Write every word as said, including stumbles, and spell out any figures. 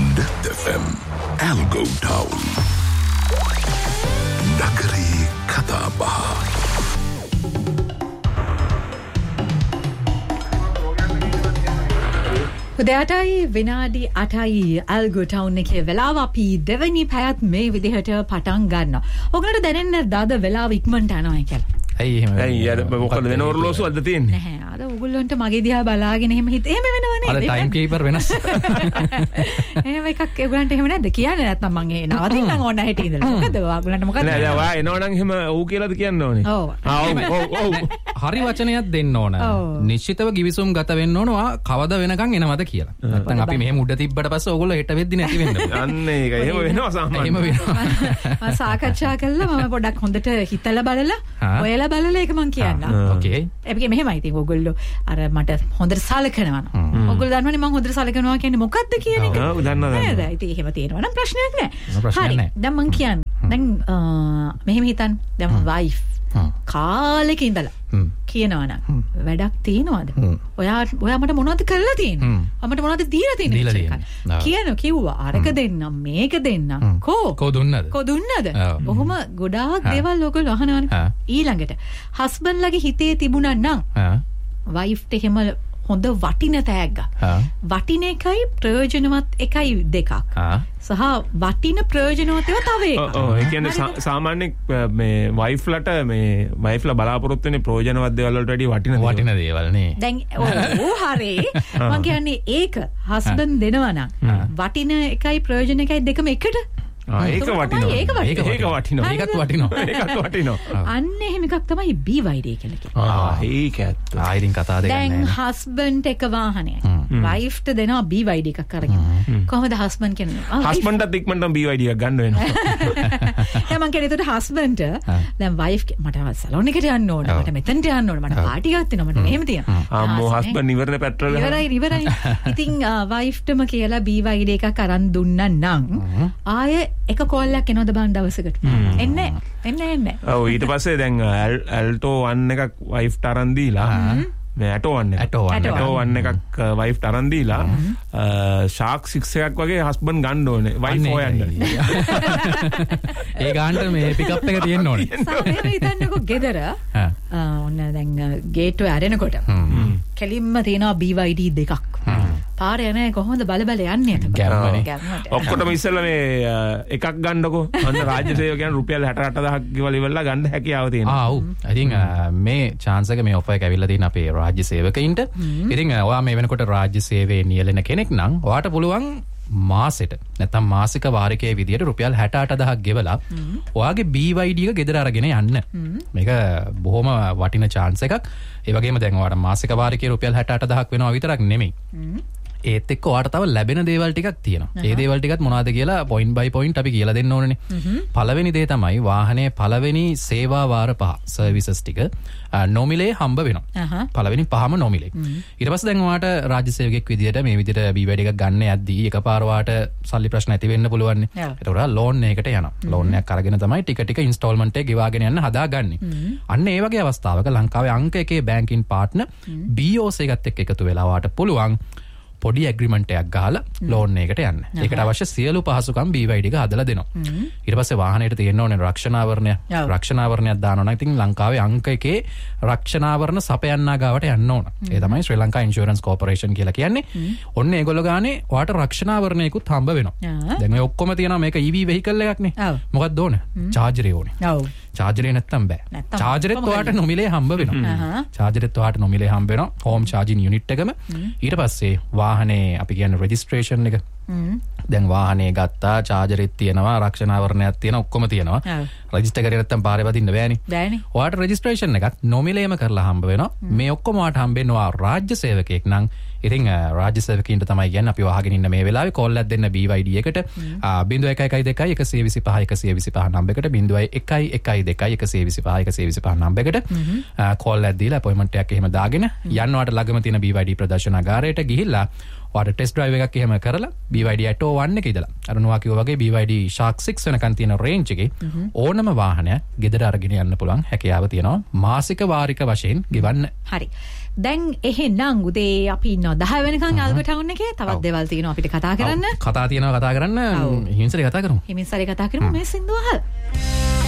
Net F M Algo Town Nagari Kataba උදෑටයි විනාඩි අටයි ඇල්ගෝ town එකේ වෙලාව අපි දෙවෙනි පැයත් මේ විදිහට පටන් ගන්නවා. ඔයගලට දැනෙන්නේ නැද්ද අද වෙලාව ඉක්මනට යනවා කියලා? ඇයි එහෙම ඇයි අර මොකද වෙන ඔරලෝසු අද තියෙන්නේ නැහැ අර ඔයගොල්ලන්ට මගේ දිහා බලාගෙන එහෙම හිත එහෙම වෙනව නේද අර ටයිම් කීපර් වෙනස් එහෙම එකක් ඔයගලන්ට එහෙම නැද්ද කියන්නේ නැත්නම් මං ඒ නවතින්නම් ඕන හැටි ඉඳලා මොකද ඔයගලන්ට මොකද නෑ දැන් වා එනවනම් එහෙම ඌ කියලාද කියන්න ඕනේ ඔව් ආ ඔව් ඔව් හරි වචනයක් දෙන්න ඕන නිශ්චිතව ගිවිසුම් ගත වෙන්න ඕන වා කවද වෙනකන් එනවද කියලා නැත්නම් අපි මෙහෙම උඩ තිබ්බට පස්සේ ඔයගොල්ලෝ හෙට වෙද්දි නැති වෙන්න අන්න ඒක එහෙම වෙනවා සාමාන්‍යයෙන් එහෙම වෙනවා මම සාකච්ඡා කළා මම පොඩ්ඩක් හොඳට හිතලා බලලා ඔයලා බලලා ඒක මං ඕකේ ඒක මෙහෙමයි ඉතින් ඔයගොල්ලෝ අර මට හොඳට සලකනවා ඔයගොල්ලෝ දන්නවනේ මම හොඳට සලකනවා කියන්නේ මොකක්ද කියන එක ඔව් දන්නවා නේද ඉතින් එහෙම තියෙනවා නම් ප්‍රශ්නයක් නෑ හරි දැන් මං කියන්නේ දැන් මෙහෙම හිතන්න දැන් වයිෆ් කාලෙක ඉඳලා කියනවා නම් වැඩක් තියනවාද ඔයා ඔයා මට මොනවද කරලා තියෙන්නේ මට මොනවද දීලා තියෙන්නේ කියන කිව්වා අරක දෙන්න මේක දෙන්න කෝ කෝ දුන්නද කෝ දුන්නද ඔහොම ගොඩාක් දේවල් ඔයගොල්ලෝ අහනවනේ ඊළඟට හස්බන්ඩ් ලගේ හිතේ තිබුණා නම් වයිෆ්ට එහෙම හොඳ වටින තෑග්ග වටින එකයි ප්‍රයෝජනවත් එකයි දෙකක් සහ වටින ප්‍රයෝජනවත් ඒවා තව එකක් ඔව් ඒ කියන්නේ සාමාන්‍ය මේ වයිෆ්ලට මේ වයිෆ්ලා බලාපොරොත්තු වෙන්නේ ප්‍රයෝජනවත් දේවල් වලට වැඩිය වටින වටින දේවල් නේ දැන් ඔව් හරි මම කියන්නේ ඒක හස්බන්ඩ් දෙනවා නම් වටින එකයි ප්‍රයෝජන එකයි දෙකම එකට ආ ඒක වටිනවා ඒක ඒක වටිනවා ඒකත් වටිනවා ඒකත් වටිනවා අන්න එහෙම එකක් තමයි B Y D කියලා කියන්නේ ආ ඒක ඇත්ත ආ ඉතින් කතා දෙකක් නෑ දැන් හස්බන්ඩ් එක වාහනයක් වයිෆ්ට දෙනවා B Y D එකක් අරගෙන කොහොමද හස්බන්ඩ් කියන්නේ හස්බන්ඩ්ට ඉක්මනටම B Y D එකක් ගන්න වෙනවා දැන් මං කියන්නේ ඒකට හස්බන්ඩ් දැන් වයිෆ් මට සැලොන් එකට යන්න ඕන මට මෙතනට යන්න ඕන මට පාටි එකක් තියෙනවා මට මෙහෙම තියෙනවා අම්මෝ හස්බන්ඩ් ඉවරනේ පෙට්‍රල් ඉවරයි ඉවරයි ඉතින් වයිෆ්ටම කියලා B Y D එකක් අරන් දුන්නා නම් ආයේ එක කෝල් එකක් එනවද බං දවසකට එන්නේ එන්නේ එන්නේ ඔව් ඊට පස්සේ දැන් ඇල්ටෝ වන් එකක් වයිෆ්ට අරන් දීලා මේ ඇටෝ වන් එක ඇටෝ වන් ඇටෝ වන් එකක් වයිෆ්ට අරන් දීලා ෂාක් සික්ස් එකක් වගේ හස්බන්ඩ් ගන්න ඕනේ වයිෆ් හොයන්න ඒ ගානට මේ පිකප් එක තියෙන්න ඕනේ සමහර හිතන්නකෝ ගෙදර ඔන්න දැන් ගේට්ටුවේ අරෙනකොට කෙලින්ම තියෙනවා B Y D දෙකක් පාර යන්නේ කොහොමද බල බල යන්නේ ගැම්මනේ ඔක්කොටම ඉස්සෙල්ලා මේ එකක් ගන්නකො අන්න රාජ්‍ය සේවකයන් රුපියල් හැට අට දහසක් ගෙවල ඉවරලා ගන්න හැකියාව තියෙනවා ආ ඔව් ඉතින් මේ chance එක මේ offer එක ඇවිල්ලා තියෙන අපේ රාජ්‍ය සේවකයින්ට ඉතින් ඔයා මේ වෙනකොට රාජ්‍ය සේවයේ නියැලෙන කෙනෙක් නම් ඔයාට පුළුවන් මාසෙට නැත්නම් මාසික වාරිකයේ විදියට රුපියල් හැට අට දහසක් ගෙවලා ඔයාගේ B Y D එක ගෙදර අරගෙන යන්න මේක බොහොම වටින chance එකක් ඒ වගේම දැන් ඔයාට මාසික වාරිකයේ රුපියල් හැට අට දහසක් වෙනවා විතරක් නෙමෙයි ඒත් එක්ක ඔයාට තව ලැබෙන දේවල් ටිකක් තියෙනවා. ඒ දේවල් ටිකත් මොනවද කියලා point by point අපි කියලා දෙන්න ඕනනේ. පළවෙනි දේ තමයි වාහනේ පළවෙනි සේවා වාර පහ සර්විසස් ටික නොමිලේ හම්බ වෙනවා. පළවෙනි පහම නොමිලේ. ඊට පස්සේ දැන් ඔයාට රාජ්‍ය සේවකෙක් විදියට මේ විදියට B Y D එකක් ගන්න යද්දී එකපාර ඔයාට සල්ලි ප්‍රශ්න ඇති වෙන්න පුළුවන් නේ. ඒතකොට ඔයා ලෝන් එකකට යනවා. ලෝන් එකක් අරගෙන තමයි ටික ටික ඉන්ස්ටෝල්මන්ට් එක ගෙවාගෙන යන්න හදාගන්නේ. අන්න ඒ වගේ අවස්ථාවක ලංකාවේ අංක එකේ banking partner B O C එකත් එක්ක එකතු වෙලා ඔයාට පුළුවන් පොඩි ඇග්‍රීමන්ට් එකක් ගහලා ලෝන් එකකට යන්න. ඒකට අවශ්‍ය සියලු පහසුකම් B Y D එක හදලා දෙනවා. ඊට පස්සේ වාහනේට තියෙන්න ඕනේ රක්ෂණාවරණය. රක්ෂණාවරණයක් දානවා නම් ඉතින් ලංකාවේ අංක එකේ රක්ෂණාවරණ සපයන්නා ගාවට යන්න ඕන. ඒ තමයි ශ්‍රී ලංකා ඉන්ෂුරන්ස් කෝපරේෂන් කියලා කියන්නේ. ඔන්න ඒගොල්ලෝ ගානේ ඔයාට රක්ෂණාවරණයකුත් හම්බ වෙනවා. දැන් මේ ඔක්කොම තියෙනවා මේක E V vehicle එකක් නේ. මොකක්ද ඕනේ? චාර්ජරේ ඕනේ. ඔව්. චාර්ජරේ නැත්තම් බෑ. චාර්ජරෙත් ඔයාට නොමිලේ හම්බ වෙනවා. චාර්ජරෙත් ඔයාට නොමිලේ හම්බ වෙනවා. හෝම් චාර්ජින් යුනිට් එකම. ඊට පස්සේ වාහනේ අපි කියන්නේ රෙජිස්ට්‍රේෂන් එක. දැන් වාහනේ ගත්තා චාර්ජරෙත් තියෙනවා රක්ෂණාවරණයක් තියෙනවා ඔක්කොම තියෙනවා. රෙජිස්ටර් කරේ නැත්තම් පාරේ වදින්න බෑනේ. බෑනේ. ඔයාට රෙජිස්ට්‍රේෂන් එකක් නොමිලේම කරලා හම්බ වෙනවා. මේ ඔක්කොම ඔයාට හම්බෙනවා රාජ්‍ය සේවකයෙක් නම් ඉතින් රාජ්‍ය සේවකයින්ට තමයි කියන්නේ අපි වහගෙන ඉන්න මේ වෙලාවේ කෝල් එකක් දෙන්න B Y D එකට zero one one two one one two five one one two five number එකට zero one one one two one one two five one one two five number එකට call එකක් දීලා appointment එකක් එහෙම දාගෙන යන්න ඔයාට ළඟම තියෙන B Y D ප්‍රදර්ශනාගාරයට ගිහිල්ලා ඔයාට ටෙස්ට් ඩ්‍රයිව් එකක් එහෙම කරලා B Y D ඇටෝ one එක ඉදලා අර නුවා කිව්වා වගේ B Y D Shark six වෙනකන් තියෙන රේන්ජ් එකේ ඕනම වාහනයක් ගෙදර අරගෙන යන්න පුළුවන් හැකියාව තියෙනවා මාසික වාරික වශයෙන් ගෙවන්න. හරි. දැන් එහෙනම් උදේ අපි ඉන්නවා දහ වෙනකන් ඇල්බර්ට් ටවුන් එකේ තවත් දේවල් තියෙනවා අපිට කතා කරන්න. කතා තියෙනවා කතා කරන්න හිමින්සරේ කතා කරමු. හිමින්සරේ කතා කරමු මේ සින්දුව අහලා.